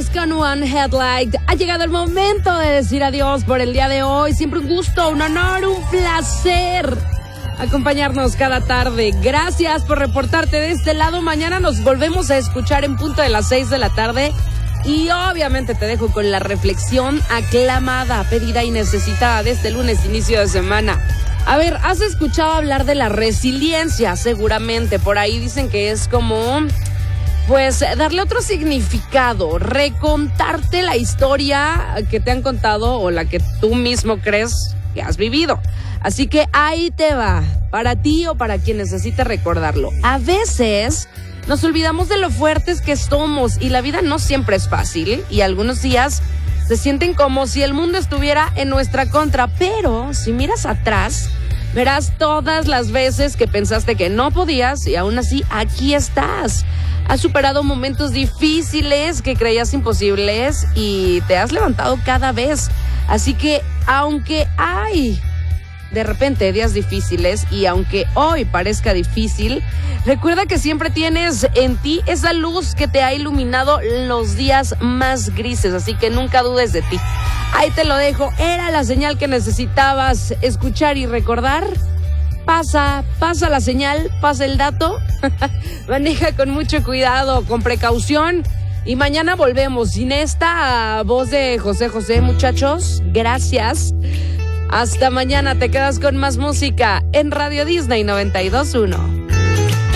Stars con One Headlight. Ha llegado el momento de decir adiós por el día de hoy. Siempre un gusto, un honor, un placer acompañarnos cada tarde. Gracias por reportarte de este lado. Mañana nos volvemos a escuchar en punto de las 6 de la tarde. Y obviamente te dejo con la reflexión aclamada, pedida y necesitada de este lunes, inicio de semana. A ver, ¿has escuchado hablar de la resiliencia? Seguramente, por ahí dicen que es como, pues, darle otro significado, recontarte la historia que te han contado o la que tú mismo crees que has vivido. Así que ahí te va, para ti o para quien necesite recordarlo. A veces nos olvidamos de lo fuertes que somos y la vida no siempre es fácil y algunos días se sienten como si el mundo estuviera en nuestra contra, pero si miras atrás, verás todas las veces que pensaste que no podías y aún así aquí estás. Has superado momentos difíciles que creías imposibles y te has levantado cada vez. Así que aunque hay de repente días difíciles y aunque hoy parezca difícil, recuerda que siempre tienes en ti esa luz que te ha iluminado los días más grises, así que nunca dudes de ti. Ahí te lo dejo, era la señal que necesitabas escuchar y recordar. Pasa la señal, pasa el dato. Maneja con mucho cuidado, con precaución. Y mañana volvemos sin esta voz de José José, muchachos. Gracias. Hasta mañana, te quedas con más música en Radio Disney 92.1.